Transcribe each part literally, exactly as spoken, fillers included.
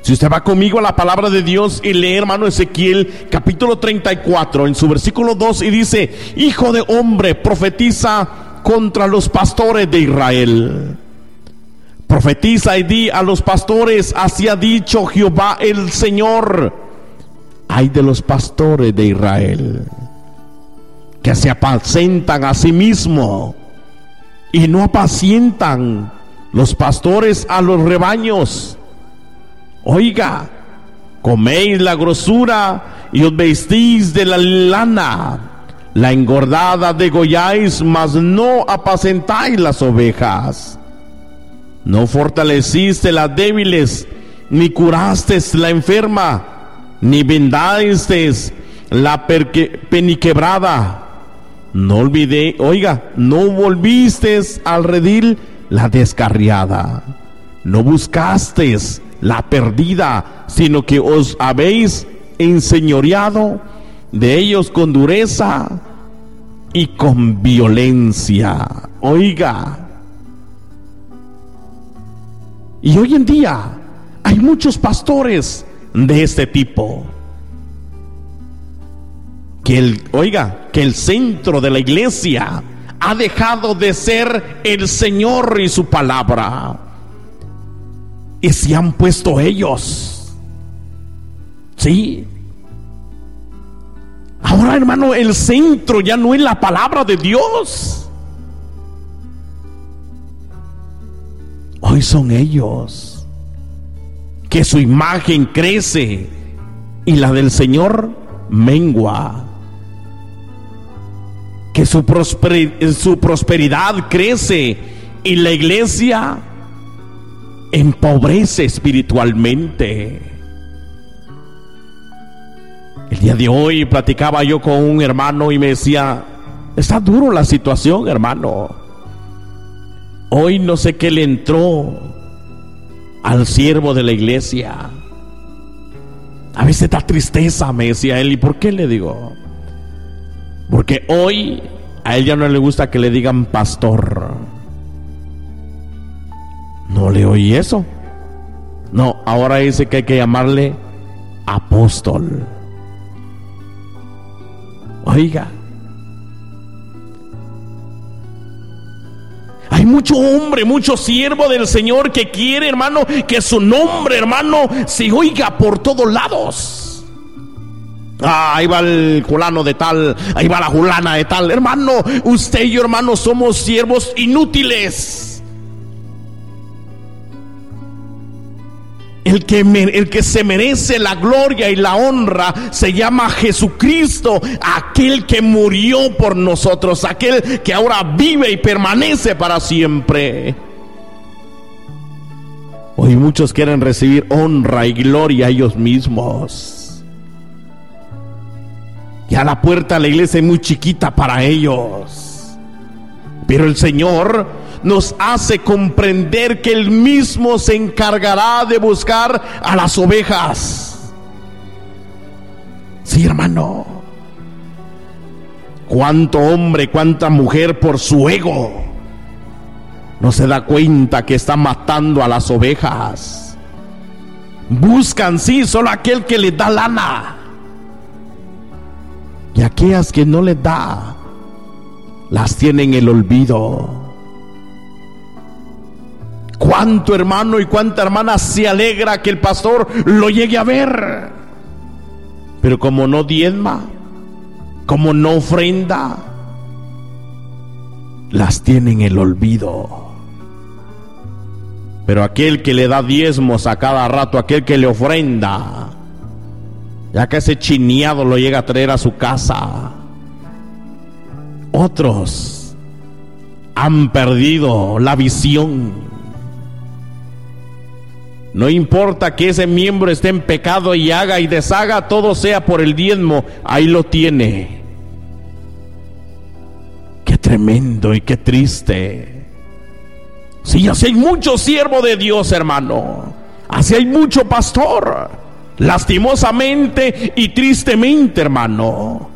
Si usted va conmigo a la palabra de Dios y lee, hermano, Ezequiel capítulo treinta y cuatro en su versículo dos, y dice: hijo de hombre, profetiza contra los pastores de Israel. Profetiza y di a los pastores: así ha dicho Jehová el Señor. Ay de los pastores de Israel, que se apacentan a sí mismos y no apacientan los pastores a los rebaños. Oiga, coméis la grosura y os vestís de la lana, la engordada degolláis, mas no apacentáis las ovejas. No fortaleciste las débiles, ni curaste la enferma, ni vendaste la peniquebrada. No olvidé, oiga, no volviste al redil la descarriada. No buscasteis la perdida, sino que os habéis enseñoreado de ellos con dureza y con violencia. Oiga, y hoy en día hay muchos pastores de este tipo, que el, oiga, que el centro de la iglesia ha dejado de ser el Señor y su palabra, y se han puesto ellos. Sí. Ahora, hermano, el centro ya no es la palabra de Dios. Hoy son ellos, que su imagen crece y la del Señor mengua. Que su, prosper, su prosperidad crece y la iglesia empobrece espiritualmente. El día de hoy platicaba yo con un hermano y me decía: está duro la situación, hermano. Hoy no sé qué le entró al siervo de la iglesia. A veces da tristeza, me decía él. ¿Y por qué? Le digo: porque hoy a él ya no le gusta que le digan pastor. No le oí eso. No, ahora dice que hay que llamarle apóstol. Oiga, hay mucho hombre, mucho siervo del Señor que quiere, hermano, que su nombre, hermano, se oiga por todos lados. Ah, ahí va el fulano de tal, ahí va la fulana de tal. Hermano, usted y yo, hermano, somos siervos inútiles. El que, el que se merece la gloria y la honra se llama Jesucristo, aquel que murió por nosotros, aquel que ahora vive y permanece para siempre. Hoy muchos quieren recibir honra y gloria a ellos mismos. Ya la puerta de la iglesia es muy chiquita para ellos. Pero el Señor nos hace comprender que Él mismo se encargará de buscar a las ovejas. Sí, hermano. Cuánto hombre, cuánta mujer por su ego no se da cuenta que está matando a las ovejas. Buscan, sí, solo aquel que les da lana, y aquellas que no les da las tienen en el olvido. Cuánto hermano y cuánta hermana se alegra que el pastor lo llegue a ver, pero como no diezma, como no ofrenda, las tiene en el olvido. Pero aquel que le da diezmos a cada rato, aquel que le ofrenda, ya que ese chineado lo llega a traer a su casa. Otros han perdido la visión. No importa que ese miembro esté en pecado y haga y deshaga, todo sea por el diezmo, ahí lo tiene. Qué tremendo y qué triste. Sí, así hay mucho siervo de Dios, hermano. Así hay mucho pastor. Lastimosamente y tristemente, hermano.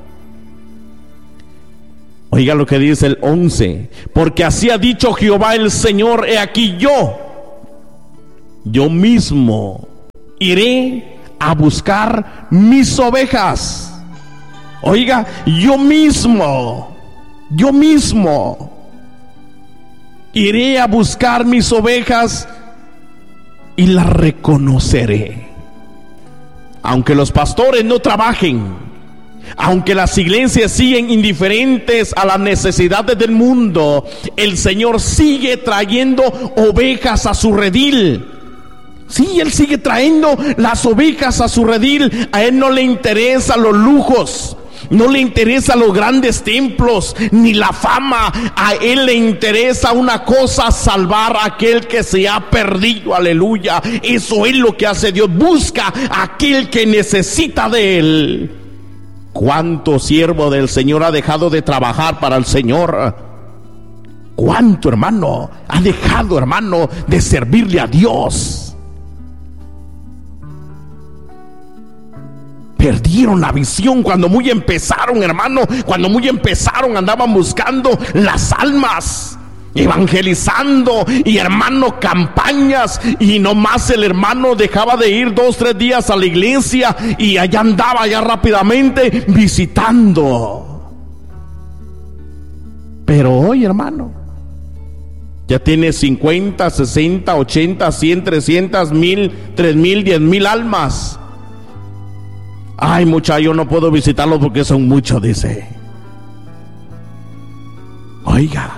Oiga lo que dice el once: porque así ha dicho Jehová el Señor, he aquí yo, yo mismo iré a buscar mis ovejas. Oiga, yo mismo, yo mismo iré a buscar mis ovejas y las reconoceré. Aunque los pastores no trabajen, aunque las iglesias siguen indiferentes a las necesidades del mundo, el Señor sigue trayendo ovejas a su redil. Sí, Él sigue trayendo las ovejas a su redil. A Él no le interesan los lujos, no le interesan los grandes templos, ni la fama. A Él le interesa una cosa: salvar a aquel que se ha perdido. Aleluya. Eso es lo que hace Dios. Busca a aquel que necesita de Él. ¿Cuánto siervo del Señor ha dejado de trabajar para el Señor? ¿Cuánto hermano ha dejado, hermano, de servirle a Dios? Perdieron la visión cuando muy empezaron, hermano. Cuando muy empezaron, andaban buscando las almas, evangelizando y, hermano, campañas. Y nomás el hermano dejaba de ir dos, tres días a la iglesia y allá andaba ya rápidamente visitando. Pero hoy, hermano, ya tiene cincuenta, sesenta, ochenta, cien, trescientas, mil, tres mil, diez mil almas. Ay, muchacho, yo no puedo visitarlos porque son muchos, dice. Oiga,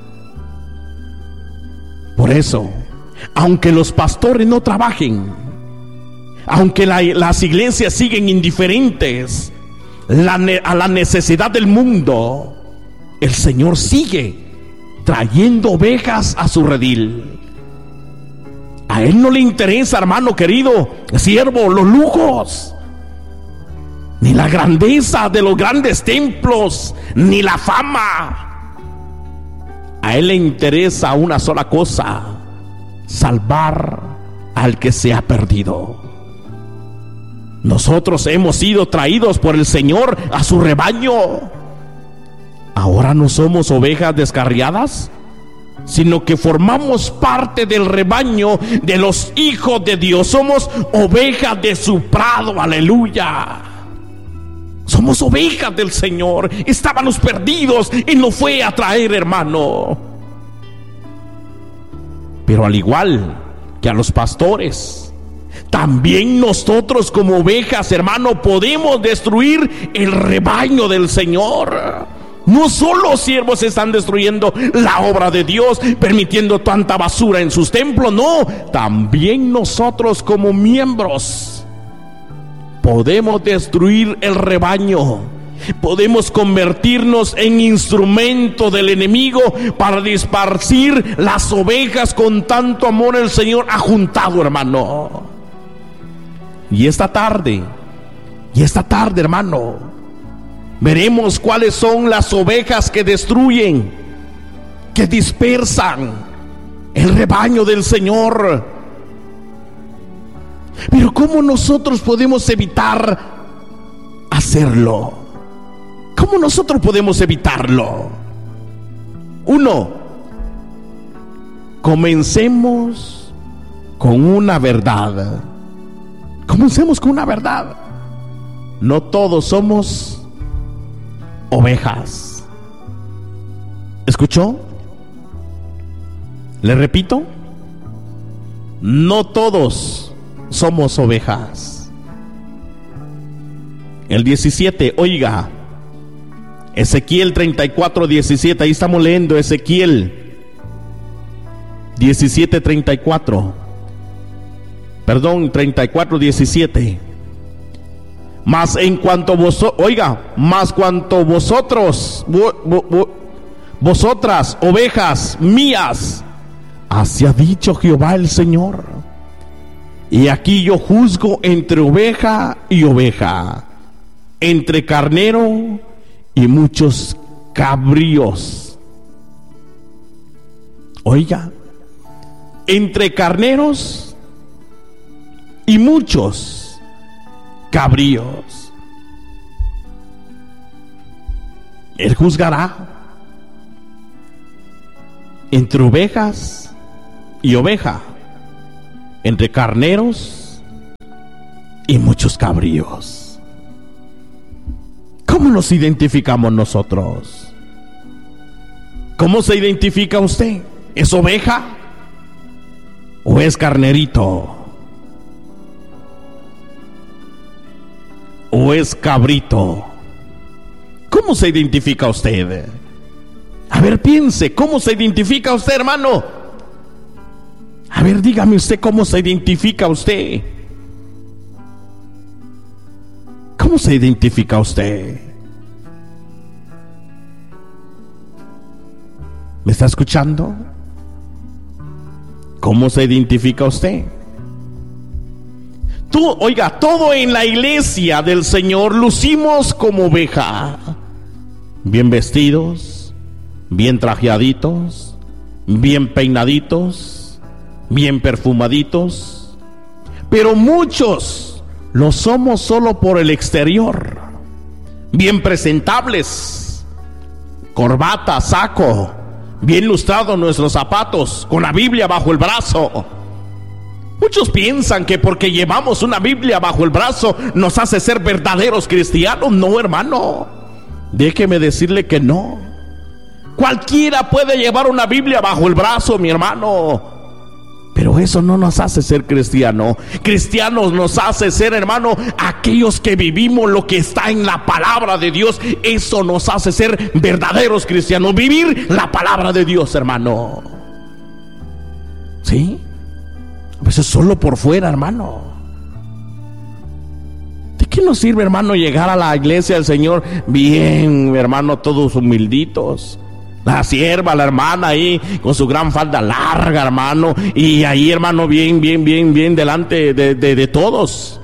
por eso, aunque los pastores no trabajen, aunque la, las iglesias siguen indiferentes la, a la necesidad del mundo, el Señor sigue trayendo ovejas a su redil. A Él no le interesa, hermano querido, siervo, los lujos, ni la grandeza de los grandes templos, ni la fama. A Él le interesa una sola cosa: salvar al que se ha perdido. Nosotros hemos sido traídos por el Señor a su rebaño. Ahora no somos ovejas descarriadas, sino que formamos parte del rebaño de los hijos de Dios. Somos ovejas de su prado. Aleluya. Somos ovejas del Señor. Estábamos perdidos y nos fue a traer, hermano. Pero al igual que a los pastores, también nosotros como ovejas, hermano, podemos destruir el rebaño del Señor. No solo los siervos están destruyendo la obra de Dios, permitiendo tanta basura en sus templos. No, también nosotros como miembros podemos destruir el rebaño. Podemos convertirnos en instrumento del enemigo para disparcir las ovejas con tanto amor el Señor ha juntado, hermano. Y esta tarde, y esta tarde, hermano, veremos cuáles son las ovejas que destruyen, que dispersan el rebaño del Señor. Pero ¿cómo nosotros podemos evitar hacerlo? ¿Cómo nosotros podemos evitarlo? Uno, comencemos con una verdad. Comencemos con una verdad. No todos somos ovejas. ¿Escuchó? Le repito, no todos somos ovejas. El diecisiete, oiga, Ezequiel treinta y cuatro, diecisiete, ahí estamos leyendo Ezequiel diecisiete, treinta y cuatro, perdón, treinta y cuatro, diecisiete. Mas en cuanto vosotros, oiga, mas cuanto vosotros, vo, vo, vo, vosotras, ovejas mías, así ha dicho Jehová el Señor. Y aquí yo juzgo entre oveja y oveja, entre carnero y muchos cabríos. Oiga, entre carneros y muchos cabríos. Él juzgará entre ovejas y oveja, entre carneros y muchos cabríos. ¿Cómo nos identificamos nosotros? ¿Cómo se identifica usted? ¿Es oveja o es carnerito? ¿O es cabrito? ¿Cómo se identifica usted? A ver, piense, ¿cómo se identifica usted, hermano? A ver, dígame usted cómo se identifica usted. ¿Cómo se identifica usted? ¿Me está escuchando? ¿Cómo se identifica usted? Tú, oiga, todo en la iglesia del Señor lucimos como oveja. Bien vestidos, bien trajeaditos, bien peinaditos, bien perfumaditos. Pero muchos lo somos solo por el exterior. Bien presentables, corbata, saco, bien lustrados nuestros zapatos, con la Biblia bajo el brazo. Muchos piensan que porque llevamos una Biblia bajo el brazo nos hace ser verdaderos cristianos. No, hermano, déjeme decirle que no. Cualquiera puede llevar una Biblia bajo el brazo, mi hermano, pero eso no nos hace ser cristiano. Cristianos nos hace ser, hermano, aquellos que vivimos lo que está en la palabra de Dios. Eso nos hace ser verdaderos cristianos, vivir la palabra de Dios, hermano. ¿Sí? A veces solo por fuera, hermano. ¿De qué nos sirve, hermano, llegar a la iglesia del Señor bien, hermano, todos humilditos? La sierva, la hermana ahí con su gran falda larga, hermano, y ahí, hermano, bien, bien, bien, bien delante de, de, de todos.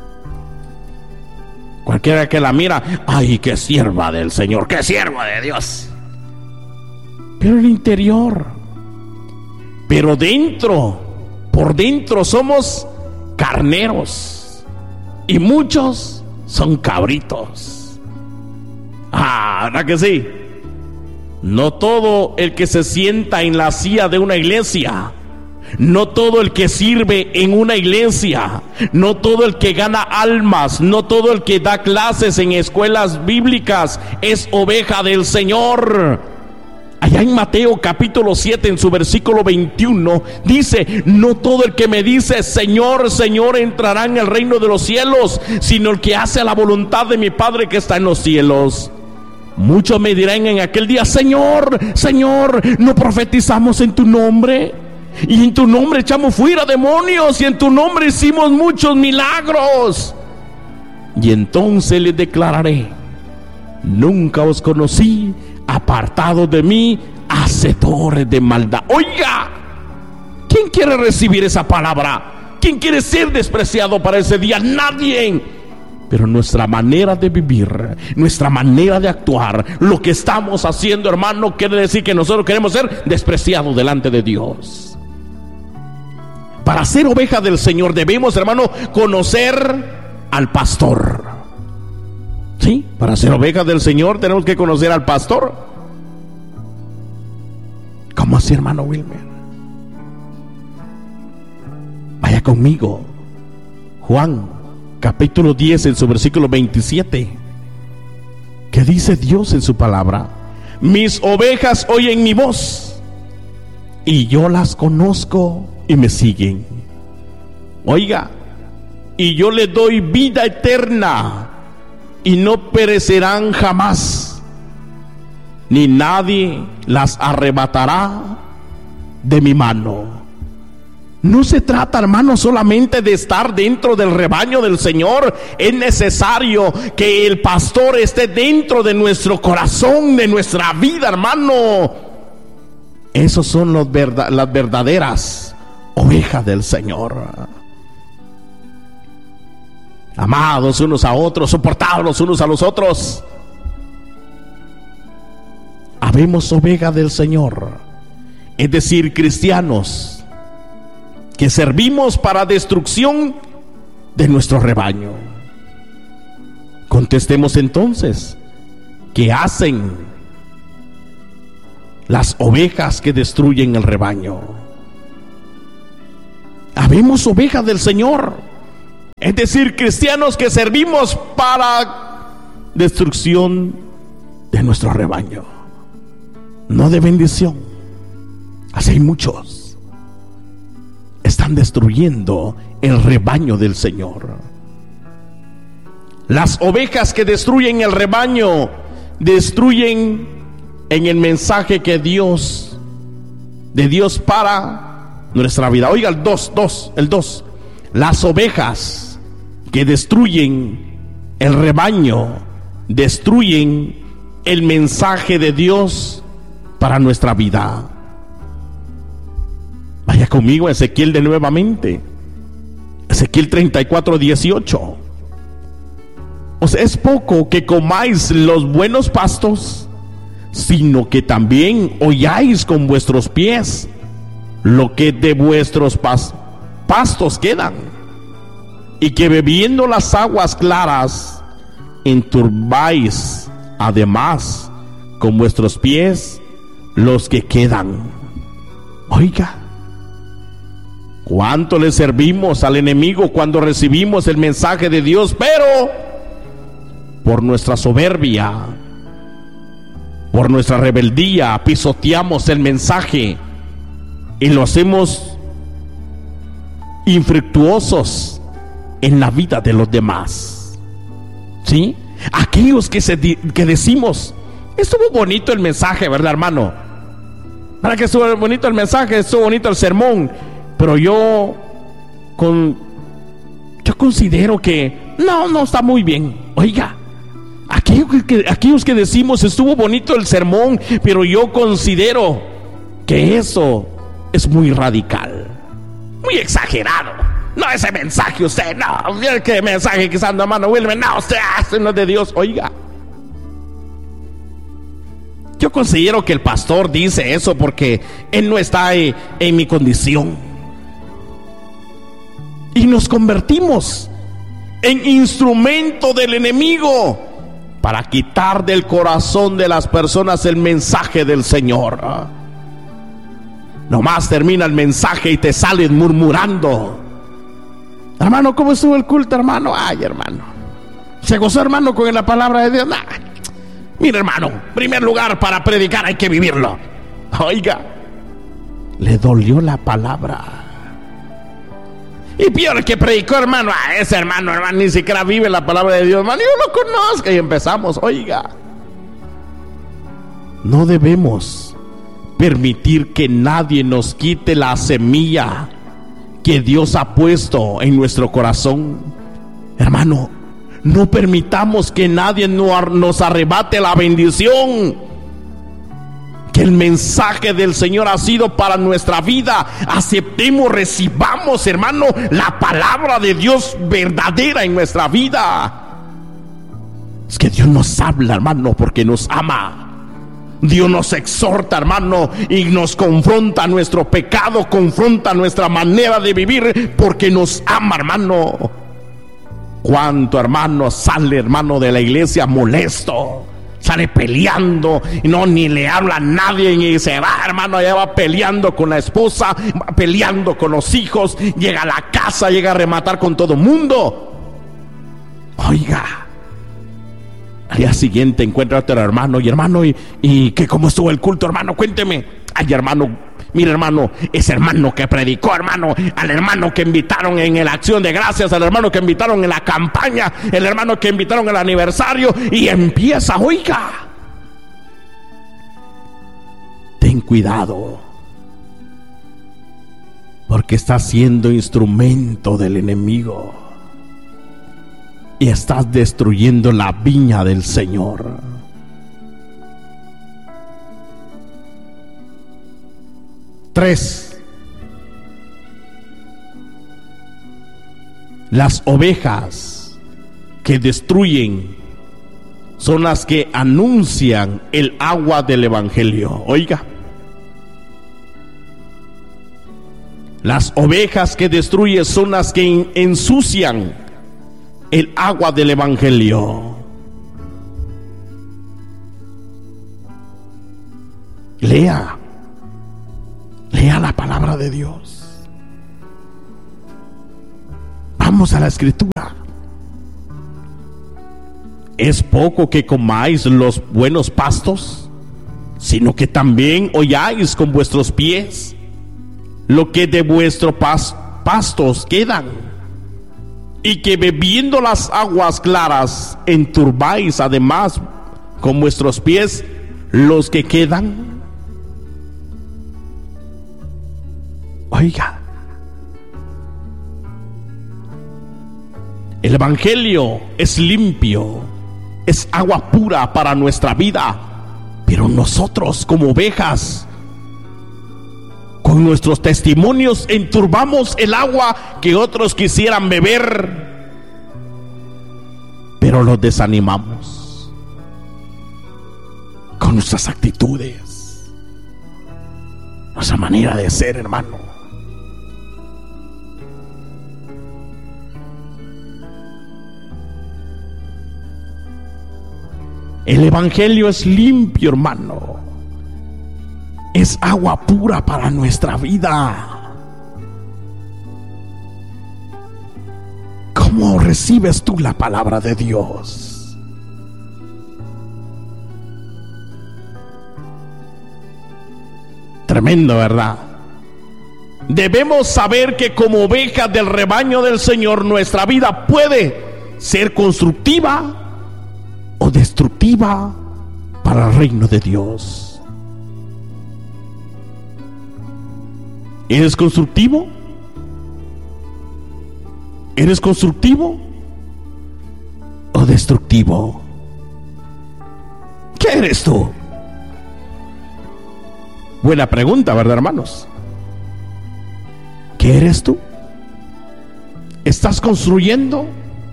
Cualquiera que la mira, ay, qué sierva del Señor, qué sierva de Dios. Pero el interior, pero dentro, por dentro somos carneros y muchos son cabritos. Ah, ¿verdad que sí? No todo el que se sienta en la silla de una iglesia, no todo el que sirve en una iglesia, no todo el que gana almas, no todo el que da clases en escuelas bíblicas es oveja del Señor. Allá en Mateo capítulo siete, en su versículo veintiuno, dice: no todo el que me dice Señor, Señor entrará en el reino de los cielos, sino el que hace la voluntad de mi Padre que está en los cielos. Muchos me dirán en aquel día: Señor, Señor, ¿no profetizamos en tu nombre? Y en tu nombre echamos fuera demonios, y en tu nombre hicimos muchos milagros. Y entonces les declararé: nunca os conocí, apartados de mí, hacedores de maldad. Oiga, ¿quién quiere recibir esa palabra? ¿Quién quiere ser despreciado para ese día? Nadie. Pero nuestra manera de vivir, nuestra manera de actuar, lo que estamos haciendo, hermano, quiere decir que nosotros queremos ser despreciados delante de Dios. Para ser oveja del Señor debemos, hermano, conocer al pastor. ¿Sí? Para ser oveja del Señor tenemos que conocer al pastor. ¿Cómo así, hermano Wilmer? Vaya conmigo, Juan capítulo diez, en su versículo veintisiete. ¿Qué dice Dios en su palabra? Mis ovejas oyen mi voz, y yo las conozco y me siguen. Oiga, y yo les doy vida eterna, y no perecerán jamás, ni nadie las arrebatará de mi mano. No se trata, hermano, solamente de estar dentro del rebaño del Señor. Es necesario que el pastor esté dentro de nuestro corazón, de nuestra vida, hermano. Esos son los verdad, las verdaderas ovejas del Señor. Amados unos a otros, soportados los unos a los otros. Habemos ovejas del Señor, es decir, cristianos que servimos para destrucción de nuestro rebaño. Contestemos entonces: ¿qué hacen las ovejas que destruyen el rebaño? Habemos ovejas del Señor, Es decir, cristianos que servimos para destrucción de nuestro rebaño, no de bendición. Así hay muchos. Están destruyendo el rebaño del Señor. Las ovejas que destruyen el rebaño, destruyen en el mensaje que Dios, de Dios para nuestra vida. Oiga, el dos, dos, el dos. Las ovejas que destruyen el rebaño, destruyen el mensaje de Dios para nuestra vida. Vaya conmigo a Ezequiel de nuevamente. Ezequiel treinta y cuatro, dieciocho. O sea, es poco que comáis los buenos pastos, sino que también holláis con vuestros pies lo que de vuestros pas- pastos quedan, y que bebiendo las aguas claras enturbáis además con vuestros pies los que quedan. Oiga, ¿cuánto le servimos al enemigo cuando recibimos el mensaje de Dios? Pero por nuestra soberbia, por nuestra rebeldía, pisoteamos el mensaje y lo hacemos infructuosos en la vida de los demás. ¿Sí? Aquellos que, se, que decimos, estuvo bonito el mensaje, ¿verdad, hermano? Para que estuvo bonito el mensaje, estuvo bonito el sermón, pero yo con yo considero que no, no está muy bien. Oiga, aquellos que, aquellos que decimos estuvo bonito el sermón, pero yo considero que eso es muy radical, muy exagerado. No, ese mensaje usted, no, mira qué mensaje que está dando, hermano Wilmer, no, usted hace no es de Dios. Oiga, yo considero que el pastor dice eso porque él no está en, en mi condición. Y nos convertimos en instrumento del enemigo para quitar del corazón de las personas el mensaje del Señor. Nomás termina el mensaje y te sales murmurando. Hermano, ¿cómo estuvo el culto, hermano? Ay, hermano, ¿se gozó, hermano, con la palabra de Dios? Nah. Mira, hermano, en primer lugar, para predicar hay que vivirlo. Oiga, le dolió la palabra. Y peor que predicó, hermano, a ese hermano, hermano, ni siquiera vive la palabra de Dios, hermano, yo lo conozco. Y empezamos, oiga, no debemos permitir que nadie nos quite la semilla que Dios ha puesto en nuestro corazón. Hermano, no permitamos que nadie nos arrebate la bendición que el mensaje del Señor ha sido para nuestra vida. Aceptemos, recibamos, hermano, la palabra de Dios verdadera en nuestra vida. Es que Dios nos habla, hermano, porque nos ama. Dios nos exhorta, hermano, y nos confronta nuestro pecado, confronta nuestra manera de vivir, porque nos ama, hermano. ¿Cuánto hermano sale, hermano, de la iglesia molesto? Sale peleando, y no, ni le habla a nadie, y se va, hermano, allá va peleando con la esposa, va peleando con los hijos, llega a la casa, llega a rematar con todo el mundo. Oiga, al día siguiente encuentra a otro hermano, y hermano, y, y que cómo estuvo el culto, hermano, cuénteme. Ay, hermano, mira, hermano, ese hermano que predicó, hermano, al hermano que invitaron en la acción de gracias, al hermano que invitaron en la campaña, el hermano que invitaron en el aniversario, y empieza, oiga, ten cuidado, porque estás siendo instrumento del enemigo y estás destruyendo la viña del Señor. Tres, las ovejas que destruyen son las que anuncian el agua del evangelio. Oiga, las ovejas que destruyen son las que ensucian el agua del evangelio. Lea. Lea la palabra de Dios. Vamos a la escritura. ¿Es poco que comáis los buenos pastos, sino que también holláis con vuestros pies lo que de vuestros pas- pastos quedan, y que bebiendo las aguas claras enturbáis además con vuestros pies los que quedan? Oiga, el evangelio es limpio, es agua pura para nuestra vida, pero nosotros como ovejas, con nuestros testimonios enturbamos el agua que otros quisieran beber, pero los desanimamos con nuestras actitudes, nuestra manera de ser, hermano. El evangelio es limpio, hermano. Es agua pura para nuestra vida. ¿Cómo recibes tú la palabra de Dios? Tremendo, ¿verdad? Debemos saber que como ovejas del rebaño del Señor, nuestra vida puede ser constructiva o destructiva para el reino de Dios. ¿Eres constructivo? ¿Eres constructivo o destructivo? ¿Qué eres tú? Buena pregunta, ¿verdad, hermanos? ¿Qué eres tú? ¿Estás construyendo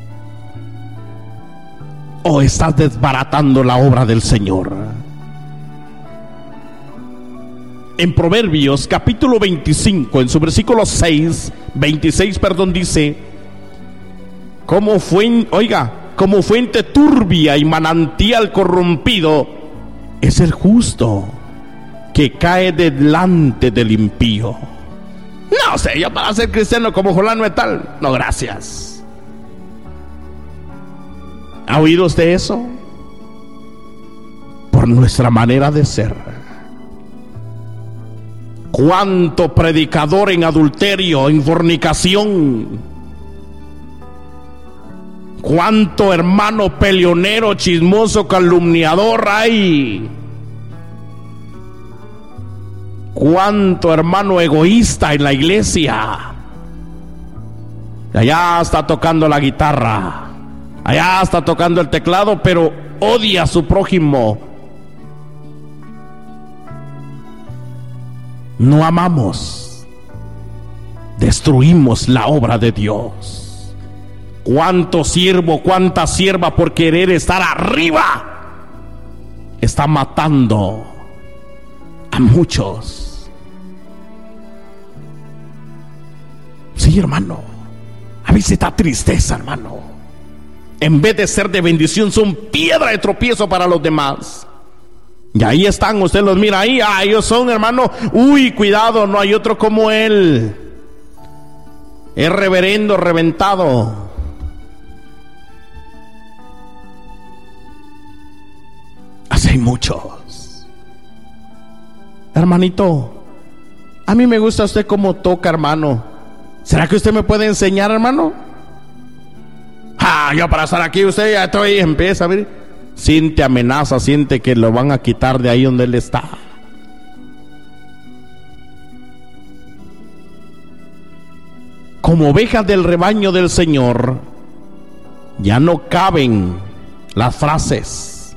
o estás desbaratando la obra del Señor? En Proverbios capítulo veinticinco, en su versículo seis, veintiséis, perdón, dice: como fuente, oiga, como fuente turbia y manantial corrompido es el justo que cae delante del impío. No sé, yo para ser cristiano como Jolán Metal, no, gracias. ¿Ha oído usted eso? Por nuestra manera de ser. Cuánto predicador en adulterio, en fornicación. Cuánto hermano peleonero, chismoso, calumniador hay. Cuánto hermano egoísta en la iglesia. Allá está tocando la guitarra, allá está tocando el teclado, pero odia a su prójimo. No amamos, destruimos la obra de Dios. Cuánto siervo, cuánta sierva por querer estar arriba está matando a muchos. Sí, hermano, a veces da tristeza, hermano. En vez de ser de bendición, son piedra de tropiezo para los demás. Y ahí están, usted los mira ahí, ah, ellos son, hermano, uy, cuidado, no hay otro como él. Es reverendo, reventado. Así hay muchos. Hermanito, a mí me gusta usted cómo toca, hermano. ¿Será que usted me puede enseñar, hermano? Ah, yo para estar aquí, usted ya estoy, empieza a ver. Siente amenaza, siente que lo van a quitar de ahí donde él está. Como ovejas del rebaño del Señor, ya no caben las frases.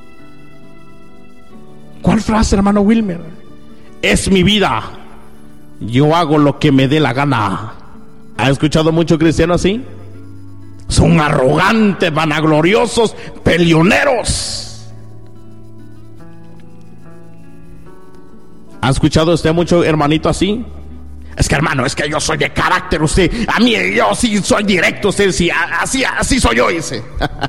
¿Cuál frase, hermano Wilmer? Es mi vida, yo hago lo que me dé la gana. ¿Ha escuchado mucho cristiano así? Son arrogantes, vanagloriosos, peleoneros. ¿Ha escuchado usted mucho hermanito así? Es que, hermano, es que yo soy de carácter, usted, a mí, yo sí soy directo, usted sí, así, así soy yo, dice.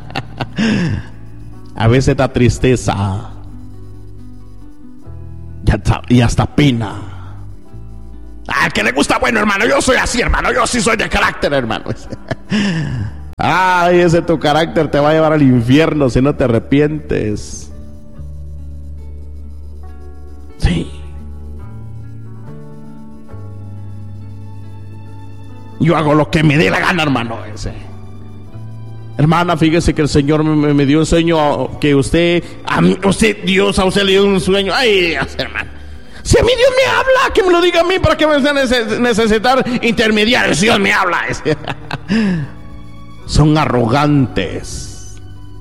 A veces da tristeza y hasta pena. al que le gusta, bueno, hermano, yo soy así, hermano, yo sí soy de carácter, hermano. Ay, ese tu carácter te va a llevar al infierno si no te arrepientes. Sí. Yo hago lo que me dé la gana, hermano. Ese. Hermana, fíjese que el Señor me, me dio un sueño que usted, a mí, usted, Dios a usted le dio un sueño. Ay, hermano. Si a mí Dios me habla, que me lo diga a mí, ¿para qué me va a necesitar intermediarios? Si Dios me habla. Son arrogantes.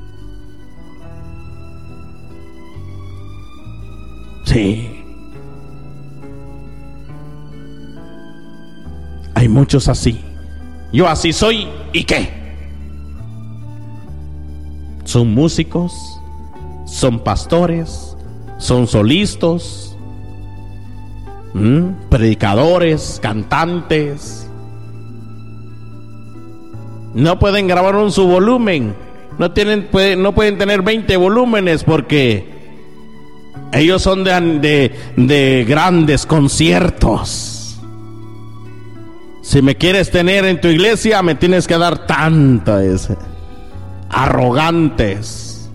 Sí. Hay muchos así. Yo así soy, ¿y qué? Son músicos, son pastores, son solistas, ¿Mm? predicadores, cantantes. No pueden grabar un su volumen. No tienen, pueden, no pueden tener veinte volúmenes porque ellos son de, de, de grandes conciertos. Si me quieres tener en tu iglesia, me tienes que dar tanta ese. Arrogantes.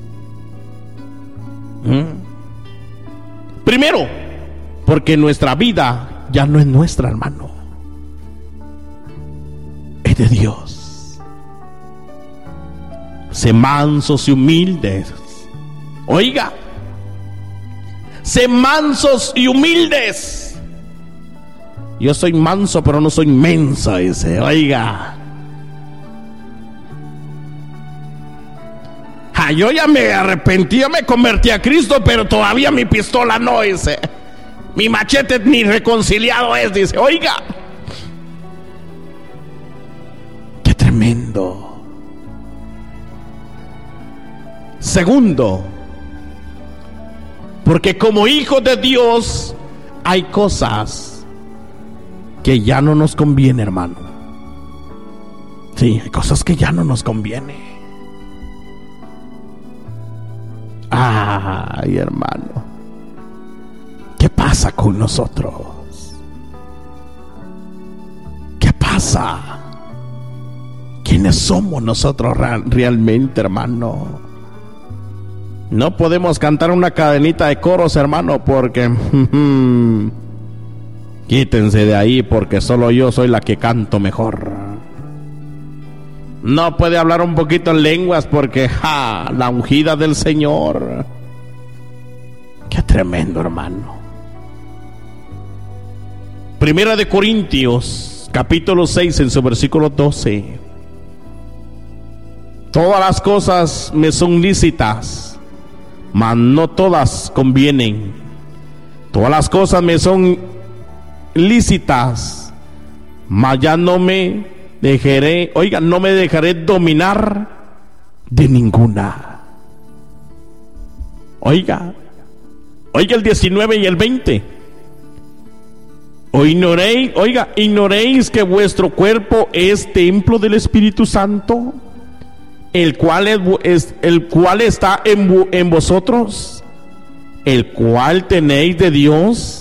¿Mm? Primero, porque nuestra vida ya no es nuestra, hermano. Es de Dios. Sé mansos y humildes. Oiga, sé mansos y humildes. Yo soy manso, pero no soy mensa, ese. Oiga. Ah, yo ya me arrepentí, ya me convertí a Cristo, pero todavía mi pistola no, ese. Mi machete ni reconciliado es, dice. Oiga. Qué tremendo. Segundo, porque como hijos de Dios hay cosas que ya no nos conviene, hermano. Sí, hay cosas que ya no nos conviene. Ay, hermano, ¿qué pasa con nosotros? ¿Qué pasa? ¿Quiénes somos nosotros realmente, hermano? No podemos cantar una cadenita de coros, hermano, porque quítense de ahí, porque solo yo soy la que canto mejor. No puede hablar un poquito en lenguas porque ja, la ungida del Señor. Qué tremendo, hermano. Primera de Corintios, capítulo seis, en su versículo doce. Todas las cosas me son lícitas, mas no todas convienen. Todas las cosas me son lícitas, mas ya no me dejaré, oiga, no me dejaré dominar de ninguna. Oiga, oiga el diecinueve y el veinte. O ignoréis, oiga, ignoréis que vuestro cuerpo es templo del Espíritu Santo, el cual es, es el cual está en, en vosotros, el cual tenéis de Dios,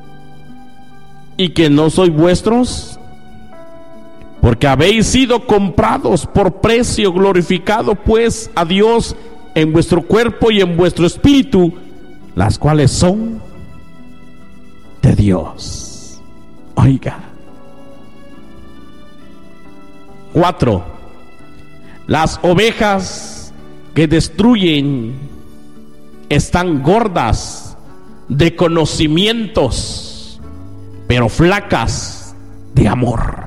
y que no sois vuestros, porque habéis sido comprados por precio. Glorificado pues a Dios en vuestro cuerpo y en vuestro espíritu, las cuales son de Dios. Oiga. Cuatro. Las ovejas que destruyen están gordas de conocimientos, pero flacas de amor.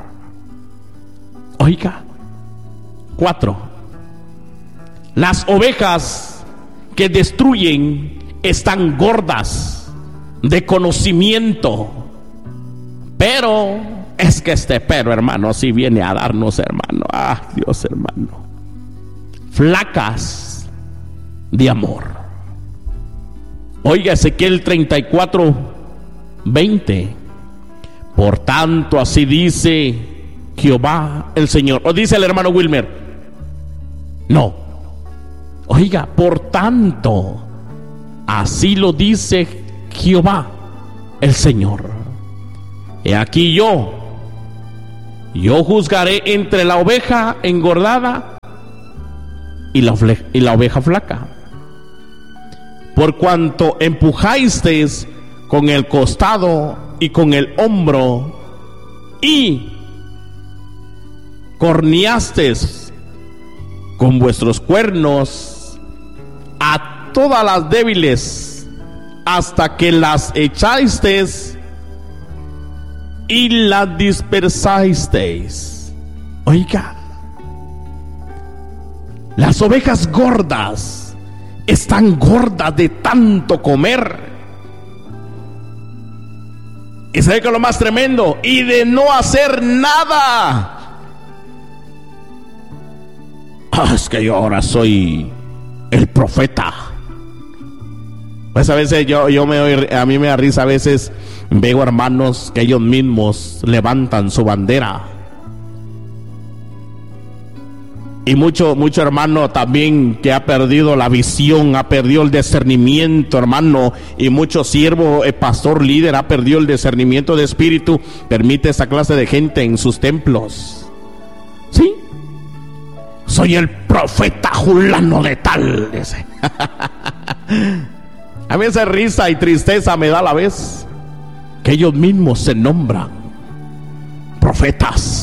Oiga. Cuatro. Las ovejas que destruyen están gordas de conocimiento, pero es que este pero, hermano, si viene a darnos, hermano, ah, Dios, hermano, flacas de amor. Oiga, Ezequiel treinta y cuatro, veinte. Por tanto, así dice Jehová el Señor. ¿O dice el hermano Wilmer? No. Oiga, por tanto, así lo dice Jehová el Señor. He aquí yo, yo juzgaré entre la oveja engordada y la, y la oveja flaca. Por cuanto empujasteis con el costado y con el hombro y corneasteis con vuestros cuernos a todas las débiles, hasta que las echasteis y las dispersasteis. Oiga, las ovejas gordas están gordas de tanto comer. Y sabe que es lo más tremendo, y de no hacer nada. Ah, es que yo ahora soy el profeta. Pues a veces yo, yo me a mí me da risa, a veces veo hermanos que ellos mismos levantan su bandera. Y mucho, mucho hermano también que ha perdido la visión, ha perdido el discernimiento, hermano. Y mucho siervo, eh, pastor, líder, ha perdido el discernimiento de espíritu. Permite esa clase de gente en sus templos. ¿Sí? Soy el profeta fulano de tal, dice. A mí esa risa y tristeza me da a la vez, que ellos mismos se nombran profetas.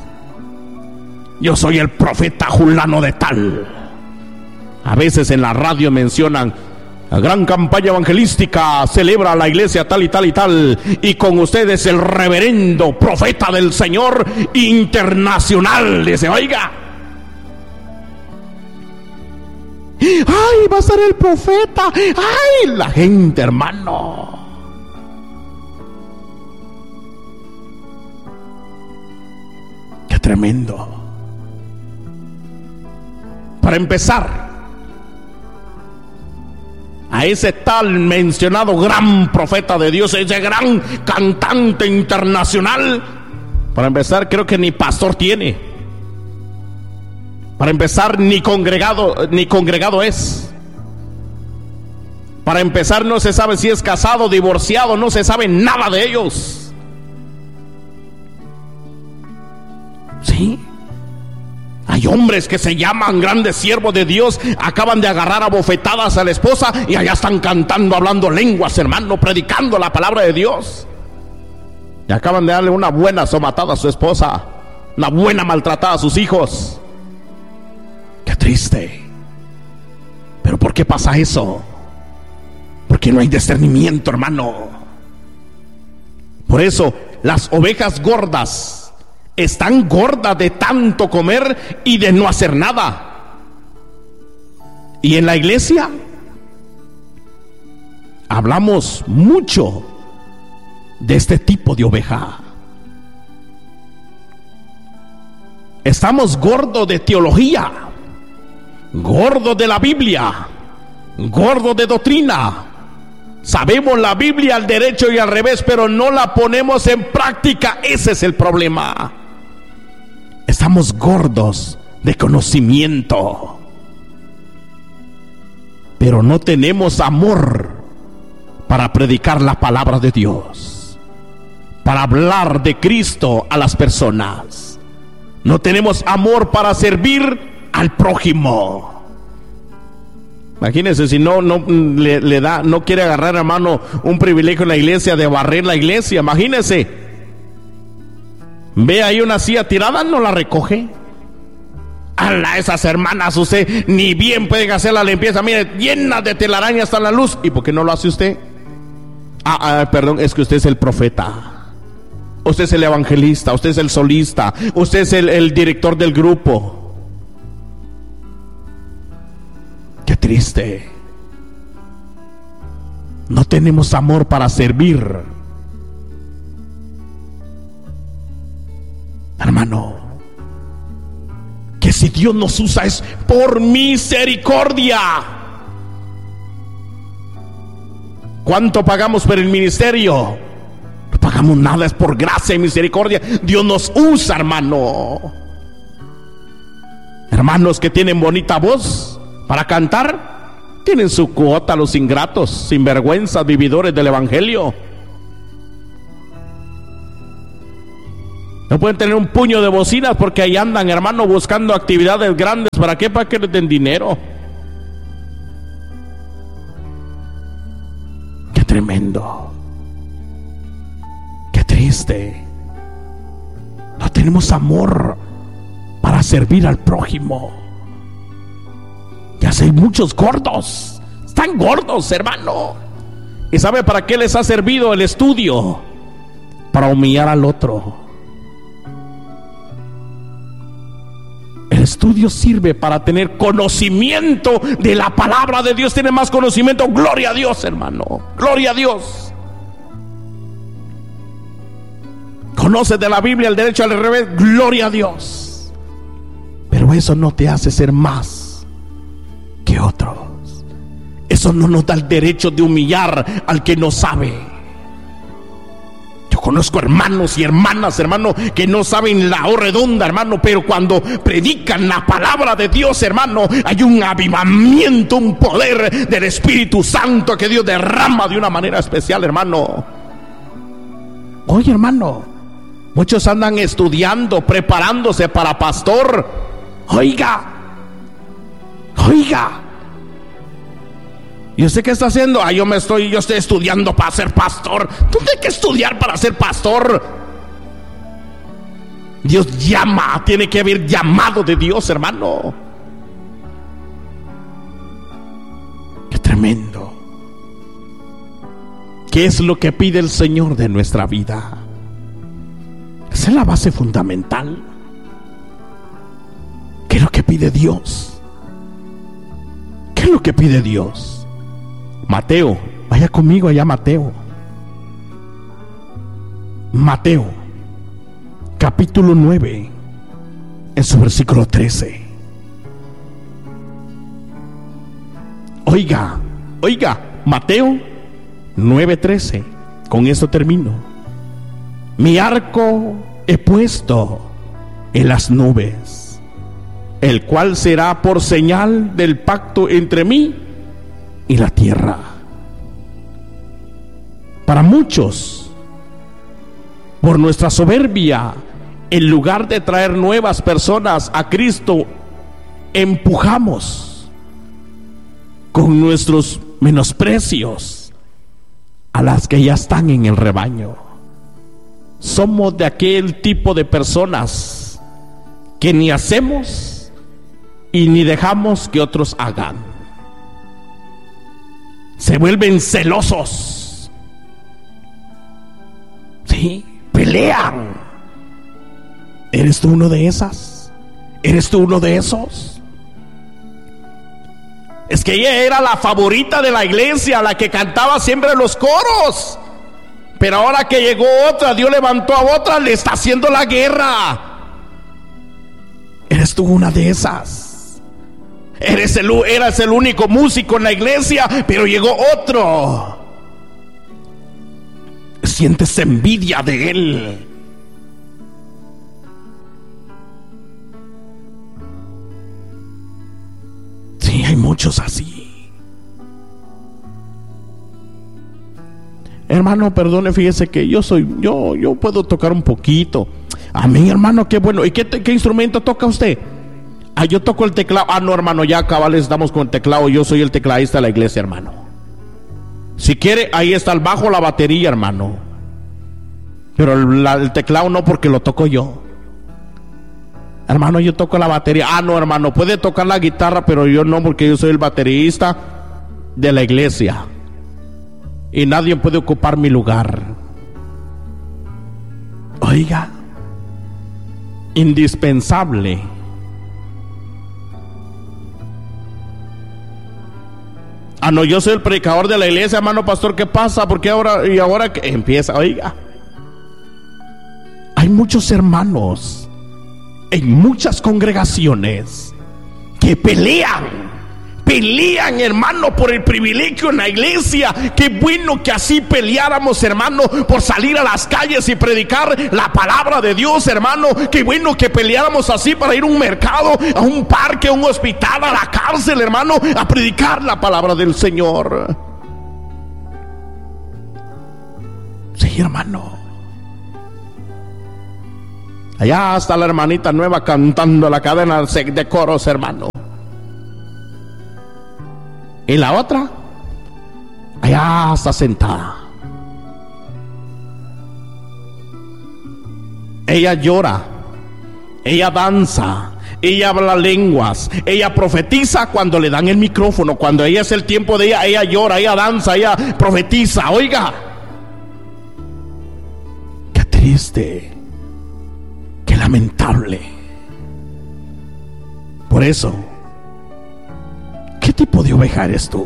Yo soy el profeta fulano de tal. A veces en la radio mencionan: la gran campaña evangelística celebra la iglesia tal y tal y tal, y con ustedes el reverendo profeta del Señor internacional. Dice, oiga, ay, va a ser el profeta. Ay, la gente, hermano. Qué tremendo. Para empezar, a ese tal mencionado gran profeta de Dios, ese gran cantante internacional, para empezar, creo que ni pastor tiene. Para empezar, ni congregado, ni congregado es. Para empezar, no se sabe si es casado, divorciado, no se sabe nada de ellos. ¿Sí? Hay hombres que se llaman grandes siervos de Dios, acaban de agarrar a bofetadas a la esposa y allá están cantando, hablando lenguas, hermano, predicando la palabra de Dios. Y acaban de darle una buena somatada a su esposa, una buena maltratada a sus hijos. Qué triste. Pero ¿por qué pasa eso? Porque no hay discernimiento, hermano. Por eso las ovejas gordas están gordas de tanto comer y de no hacer nada. Y en la iglesia hablamos mucho de este tipo de oveja. Estamos gordos de teología, gordos de la Biblia, gordos de doctrina. Sabemos la Biblia al derecho y al revés, pero no la ponemos en práctica. Ese es el problema. Estamos gordos de conocimiento, pero no tenemos amor para predicar la palabra de Dios, para hablar de Cristo a las personas. No tenemos amor para servir al prójimo. Imagínense si no, no le, le da, no quiere agarrar, hermano, un privilegio en la iglesia de barrer la iglesia. Imagínense, ve ahí una silla tirada, no la recoge. Ala, esas hermanas, usted ni bien pueden hacer la limpieza, mire, llenas de telaraña hasta la luz. ¿Y por qué no lo hace usted? Ah, ah, perdón, es que usted es el profeta, usted es el evangelista, usted es el solista, usted es el, el director del grupo. Qué triste. No tenemos amor para servir. Hermano, que si Dios nos usa es por misericordia. ¿Cuánto pagamos por el ministerio? No pagamos nada, es por gracia y misericordia. Dios nos usa, hermano. Hermanos que tienen bonita voz para cantar, tienen su cuota los ingratos, sinvergüenzas, vividores del evangelio. No pueden tener un puño de bocinas porque ahí andan, hermano, buscando actividades grandes. ¿Para qué? Para que les den dinero. Qué tremendo. Qué triste. No tenemos amor para servir al prójimo. Ya sé, hay muchos gordos. Están gordos, hermano. ¿Y sabe para qué les ha servido el estudio? Para humillar al otro. El estudio sirve para tener conocimiento de la palabra de Dios. Tiene más conocimiento. Gloria a Dios, hermano. Gloria a Dios. Conoce de la Biblia el derecho al revés. Gloria a Dios. Pero eso no te hace ser más que otros. Eso no nos da el derecho de humillar al que no sabe. Yo conozco hermanos y hermanas, hermano, que no saben la O redonda, hermano, pero cuando predican la palabra de Dios, hermano, hay un avivamiento, un poder del Espíritu Santo que Dios derrama de una manera especial, hermano. Oye, hermano, muchos andan estudiando, preparándose para pastor. Oiga, oiga. ¿Y usted qué está haciendo? Ah, yo me estoy, yo estoy estudiando para ser pastor. ¿Tú tienes que estudiar para ser pastor? Dios llama, tiene que haber llamado de Dios, hermano. Qué tremendo. ¿Qué es lo que pide el Señor de nuestra vida? Esa es la base fundamental. ¿Qué es lo que pide Dios? ¿Qué es lo que pide Dios? Mateo, vaya conmigo allá, Mateo. Mateo, capítulo nueve, en su versículo trece. Oiga, oiga, Mateo nueve trece. Con esto termino. Mi arco he puesto en las nubes, el cual será por señal del pacto entre mí y la tierra. Para muchos, por nuestra soberbia, en lugar de traer nuevas personas a Cristo, empujamos con nuestros menosprecios a las que ya están en el rebaño. Somos de aquel tipo de personas que ni hacemos y ni dejamos que otros hagan. Se vuelven celosos. Sí, pelean. ¿Eres tú uno de esas? ¿Eres tú uno de esos? Es que ella era la favorita de la iglesia, la que cantaba siempre los coros. Pero ahora que llegó otra, Dios levantó a otra, le está haciendo la guerra. ¿Eres tú una de esas? Eres el, eras el único músico en la iglesia, pero llegó otro. Sientes envidia de él. Sí, hay muchos así. Hermano, perdone, fíjese que yo soy, yo, yo puedo tocar un poquito. Amén, hermano, qué bueno. ¿Y qué, qué instrumento toca usted? Ah, yo toco el teclado. Ah, no, hermano, ya cabales estamos con el teclado. Yo soy el tecladista de la iglesia, hermano. Si quiere, ahí está el bajo, la batería, hermano. Pero el, la, el teclado no, porque lo toco yo. Hermano, yo toco la batería. Ah, no, hermano, puede tocar la guitarra, pero yo no, porque yo soy el baterista de la iglesia. Y nadie puede ocupar mi lugar. Oiga, indispensable. Ah, no, yo soy el predicador de la iglesia, hermano pastor, ¿qué pasa? ¿Por qué ahora? Y ahora que empieza, oiga. Hay muchos hermanos en muchas congregaciones que pelean. Pelean, hermano, por el privilegio en la iglesia. Qué bueno que así peleáramos, hermano, por salir a las calles y predicar la palabra de Dios, hermano. Qué bueno que peleáramos así para ir a un mercado, a un parque, a un hospital, a la cárcel, hermano, a predicar la palabra del Señor. Sí, hermano. Allá está la hermanita nueva cantando la cadena de coros, hermano. Y la otra, allá está sentada. Ella llora, ella danza, ella habla lenguas, ella profetiza cuando le dan el micrófono. Cuando ella es el tiempo de ella, ella llora, ella danza, ella profetiza. Oiga, qué triste, qué lamentable. Por eso, ¿qué tipo de oveja eres tú?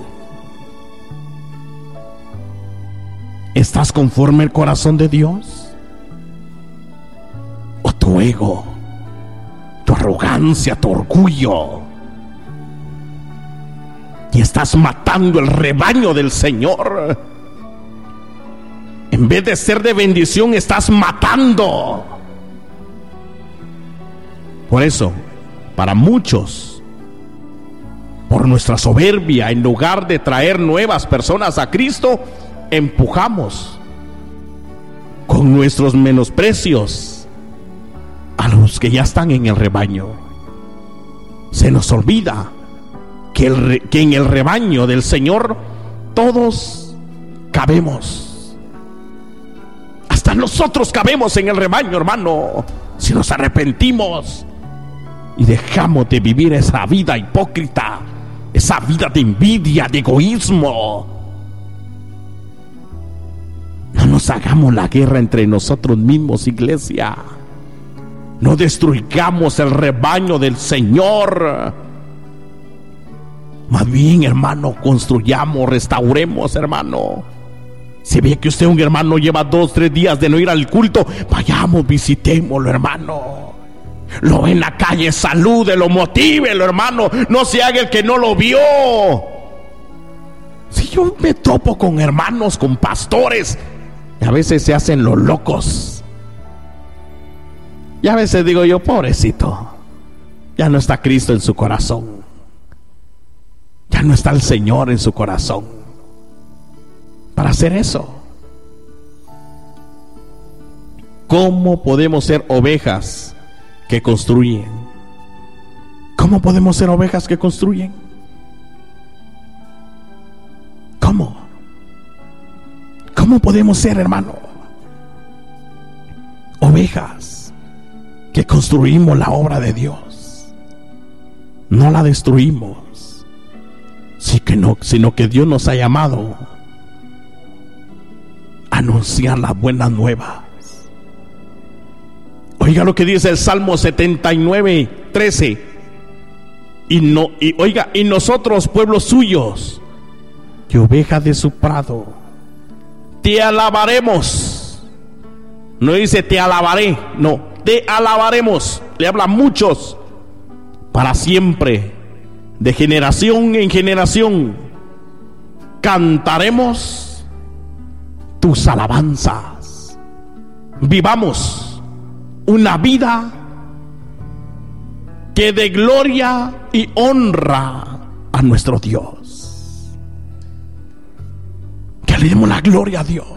¿Estás conforme al corazón de Dios? ¿O tu ego, tu arrogancia, tu orgullo? Y estás matando el rebaño del Señor. En vez de ser de bendición, estás matando. Por eso, para muchos, por nuestra soberbia, en lugar de traer nuevas personas a Cristo, empujamos con nuestros menosprecios a los que ya están en el rebaño. Se nos olvida que, el, que en el rebaño del Señor todos cabemos. Hasta nosotros cabemos en el rebaño, hermano, si nos arrepentimos y dejamos de vivir esa vida hipócrita, esa vida de envidia, de egoísmo. No nos hagamos la guerra entre nosotros mismos, iglesia. No destruyamos el rebaño del Señor. Más bien, hermano, construyamos, restauremos, hermano. Si ve que usted, un hermano, lleva dos, tres días de no ir al culto, vayamos, visitémoslo, hermano. Lo ve en la calle, salúdelo, motívelo, hermano. No se haga el que no lo vio. Si yo me topo con hermanos, con pastores, y a veces se hacen los locos. Y a veces digo yo, pobrecito, ya no está Cristo en su corazón. Ya no está el Señor en su corazón para hacer eso. ¿Cómo podemos ser ovejas que construyen? ¿Cómo podemos ser ovejas que construyen? ¿Cómo? ¿Cómo podemos ser, hermano? Ovejas que construimos la obra de Dios. No la destruimos, sí que no, sino que Dios nos ha llamado a anunciar las buenas nuevas. Oiga lo que dice el Salmo setenta y nueve, trece. Y no, y oiga, y nosotros, pueblos suyos, y ovejas de su prado, te alabaremos. No dice te alabaré, no, te alabaremos. Le habla a muchos, para siempre, de generación en generación, cantaremos tus alabanzas. Vivamos una vida que dé gloria y honra a nuestro Dios. Que le demos la gloria a Dios.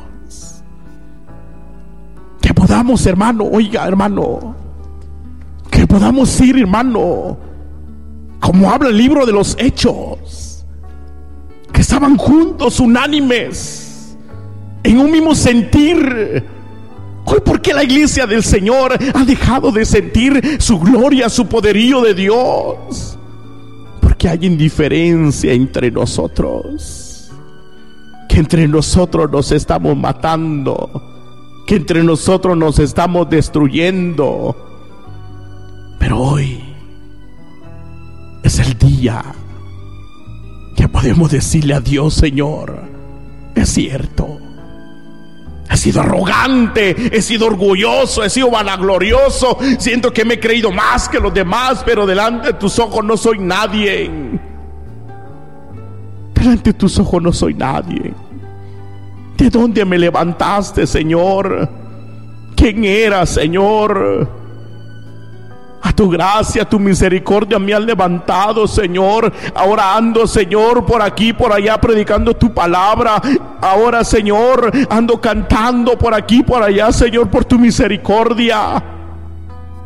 Que podamos, hermano, oiga, hermano, que podamos ir, hermano, como habla el libro de los Hechos, que estaban juntos, unánimes, en un mismo sentir. Hoy, ¿por qué la iglesia del Señor ha dejado de sentir su gloria, su poderío de Dios? Porque hay indiferencia entre nosotros, que entre nosotros nos estamos matando, que entre nosotros nos estamos destruyendo. Pero hoy es el día que podemos decirle a Dios: Señor, es cierto, he sido arrogante, he sido orgulloso, he sido vanaglorioso, siento que me he creído más que los demás, pero delante de tus ojos no soy nadie. Delante de tus ojos no soy nadie. ¿De dónde me levantaste, Señor? ¿Quién era, Señor? A tu gracia, a tu misericordia me has levantado, Señor. Ahora ando, Señor, por aquí, por allá, predicando tu palabra. Ahora, Señor, ando cantando por aquí, por allá, Señor, por tu misericordia.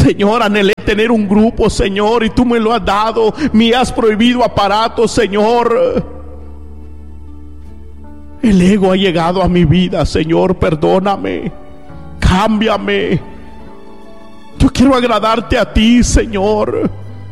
Señor, anhelé tener un grupo, Señor, y tú me lo has dado. Me has prohibido aparatos, Señor. El ego ha llegado a mi vida, Señor, perdóname, cámbiame. Yo quiero agradarte a ti, Señor.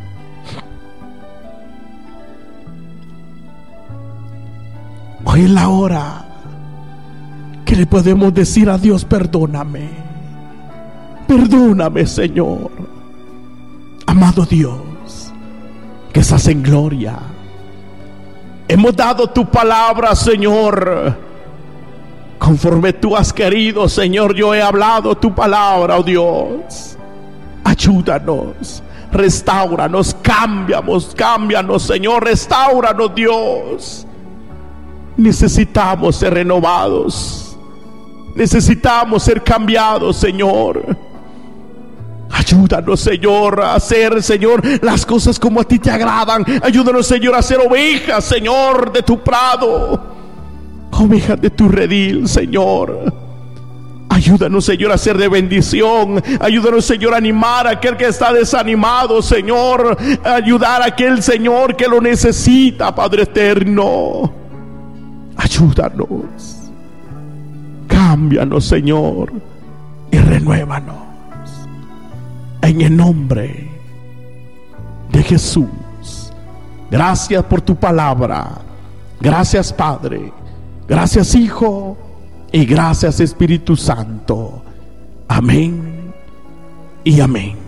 Hoy es la hora que le podemos decir a Dios: perdóname, perdóname, Señor. Amado Dios, que estás en gloria, hemos dado tu palabra, Señor, conforme tú has querido, Señor. Yo he hablado tu palabra, oh Dios. Ayúdanos, restáuranos, cámbianos, cámbianos, Señor, restáuranos, Dios. Necesitamos ser renovados, necesitamos ser cambiados, Señor. Ayúdanos, Señor, a hacer, Señor, las cosas como a ti te agradan. Ayúdanos, Señor, a ser ovejas, Señor, de tu prado, ovejas de tu redil, Señor. Ayúdanos, Señor, a ser de bendición. Ayúdanos, Señor, a animar a aquel que está desanimado, Señor. Ayudar a aquel, Señor, que lo necesita, Padre eterno. Ayúdanos, cámbianos, Señor, y renuévanos. En el nombre de Jesús. Gracias por tu palabra. Gracias, Padre. Gracias, Hijo. Y gracias, Espíritu Santo. Amén y amén.